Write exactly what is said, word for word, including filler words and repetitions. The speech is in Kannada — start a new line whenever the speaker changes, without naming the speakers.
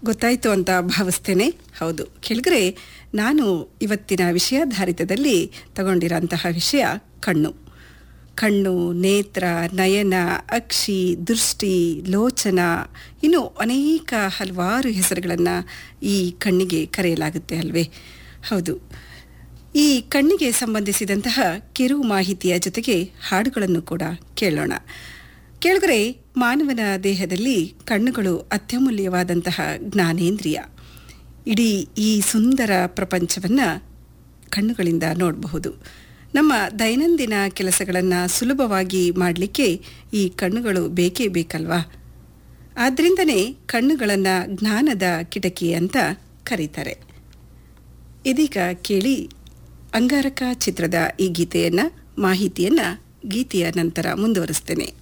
ಗೊತ್ತಾಯಿತು ಅಂತ ಭಾವಿಸ್ತೇನೆ. ಹೌದು ಕೆಳಗರೆ, ನಾನು ಇವತ್ತಿನ ವಿಷಯಾಧಾರಿತದಲ್ಲಿ ತಗೊಂಡಿರೋಂತಹ ವಿಷಯ ಕಣ್ಣು. ಕಣ್ಣು, ನೇತ್ರ, ನಯನ, ಅಕ್ಷಿ, ದೃಷ್ಟಿ, ಲೋಚನ, ಇನ್ನು ಅನೇಕ ಹಲವಾರು ಹೆಸರುಗಳನ್ನು ಈ ಕಣ್ಣಿಗೆ ಕರೆಯಲಾಗುತ್ತೆ ಅಲ್ವೇ? ಹೌದು. ಈ ಕಣ್ಣಿಗೆ ಸಂಬಂಧಿಸಿದಂತಹ ಕಿರು ಮಾಹಿತಿಯ ಜೊತೆಗೆ ಹಾಡುಗಳನ್ನು ಕೂಡ ಕೇಳೋಣ. ಕೆಳಗರೆ, ಮಾನವನ ದೇಹದಲ್ಲಿ ಕಣ್ಣುಗಳು ಅತ್ಯಮೂಲ್ಯವಾದಂತಹ ಜ್ಞಾನೇಂದ್ರಿಯ. ಇಡೀ ಈ ಸುಂದರ ಪ್ರಪಂಚವನ್ನು ಕಣ್ಣುಗಳಿಂದ ನೋಡಬಹುದು. ನಮ್ಮ ದೈನಂದಿನ ಕೆಲಸಗಳನ್ನು ಸುಲಭವಾಗಿ ಮಾಡಲಿಕ್ಕೆ ಈ ಕಣ್ಣುಗಳು ಬೇಕೇ ಬೇಕಲ್ವಾ? ಆದ್ದರಿಂದನೇ ಕಣ್ಣುಗಳನ್ನು ಜ್ಞಾನದ ಕಿಟಕಿ ಅಂತ ಕರೀತಾರೆ. ಇದೀಗ ಕೇಳಿ ಅಂಗಾರಕ ಚಿತ್ರದ ಈ ಗೀತೆಯನ್ನು, ಮಾಹಿತಿಯನ್ನು ಗೀತೆಯ ನಂತರ ಮುಂದುವರಿಸ್ತೇನೆ.